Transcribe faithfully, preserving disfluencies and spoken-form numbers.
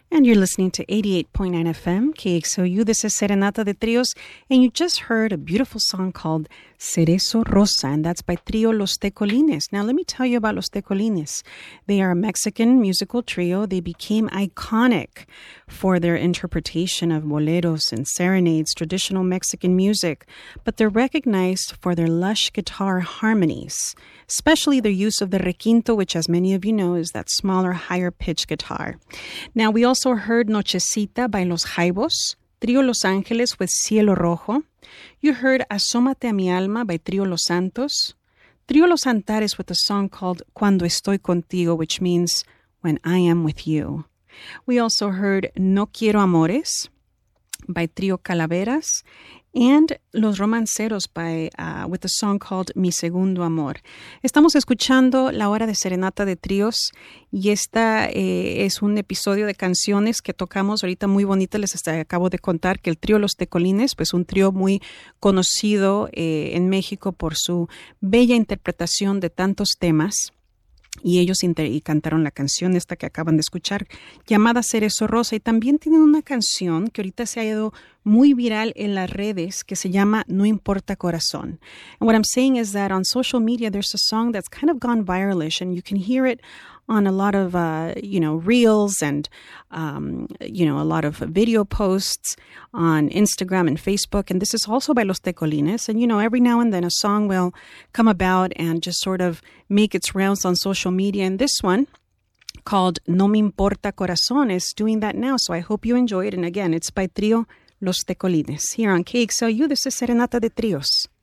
And you're listening to eighty-eight point nine F M, K X O U. This is Serenata de Trios, and you just heard a beautiful song called Cerezo Rosa, and that's by Trio Los Tecolines. Now, let me tell you about Los Tecolines. They are a Mexican musical trio. They became iconic for their interpretation of boleros and serenades, traditional Mexican music, but they're recognized for their lush guitar harmonies, especially their use of the requinto, which, as many of you know, is that smaller, higher-pitched guitar. Now, we also heard Nochecita by Los Jaibos, Trio Los Ángeles with Cielo Rojo. You heard Asómate a mi alma by Trio Los Santos, Trio Los Antares with a song called Cuando estoy contigo, which means when I am with you. We also heard No quiero amores by Trio Calaveras, and Los Romanceros by, uh, with a song called Mi Segundo Amor. Estamos escuchando La Hora de Serenata de Tríos, y esta eh, es un episodio de canciones que tocamos ahorita muy bonitas. Les hasta acabo de contar que el trío Los Tecolines, pues un trío muy conocido eh, en México por su bella interpretación de tantos temas. Y ellos inter- y cantaron la canción esta que acaban de escuchar, llamada Cerezo Rosa. Y también tienen una canción que ahorita se ha ido muy viral en las redes que se llama No Importa Corazón. And what I'm saying is that on social media, there's a song that's kind of gone viralish, and you can hear it on a lot of, uh, you know, reels and, um, you know, a lot of video posts on Instagram and Facebook. And this is also by Los Tecolines. And, you know, every now and then a song will come about and just sort of make its rounds on social media. And this one, called No Me Importa Corazón, is doing that now. So I hope you enjoy it. And again, it's by Trio Los Tecolines. Here on K X L U, this is Serenata de Trios.